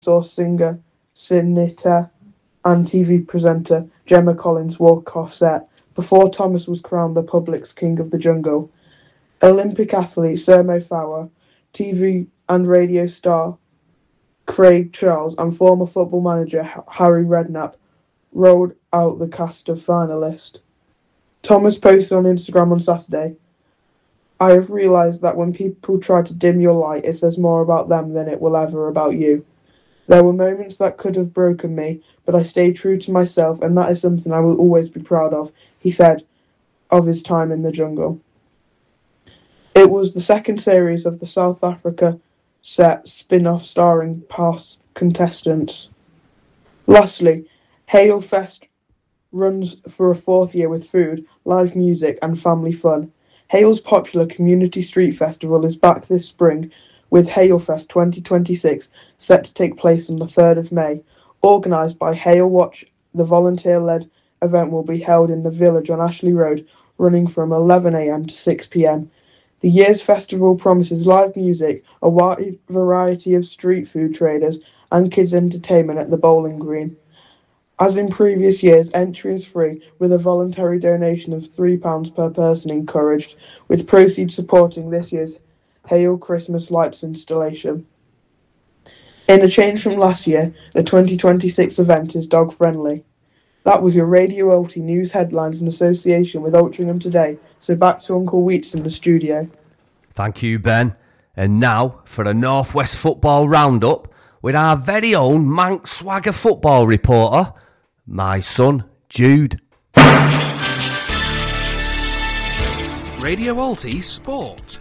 saw singer Sinita and TV presenter Gemma Collins walk off set before Thomas was crowned the public's King of the Jungle. Olympic athlete Sir Mo Farah, TV and radio star Craig Charles, and former football manager Harry Redknapp rolled out the cast of finalists. Thomas posted on Instagram on Saturday, "I have realised that when people try to dim your light, it says more about them than it will ever about you. There were moments that could have broken me, but I stayed true to myself, and that is something I will always be proud of," he said of his time in the jungle. It was the second series of the South Africa set spin-off starring past contestants. Lastly, Hail Fest runs for a fourth year with food, live music and family fun. Hale's popular community street festival is back this spring with Hailfest 2026 set to take place on the 3rd of May. Organised by Hale Watch, the volunteer-led event will be held in the village on Ashley Road, running from 11 a.m. to 6 p.m. The year's festival promises live music, a wide variety of street food traders, and kids' entertainment at the bowling green. As in previous years, entry is free, with a voluntary donation of £3 per person encouraged, with proceeds supporting this year's Hale Christmas lights installation. In a change from last year, the 2026 event is dog-friendly. That was your Radio Ulti news headlines in association with Altrincham Today. So back to Uncle Wheats in the studio. Thank you, Ben. And now for a North West football roundup with our very own Manx Swagger football reporter, my son Jude. Radio Ulti Sport.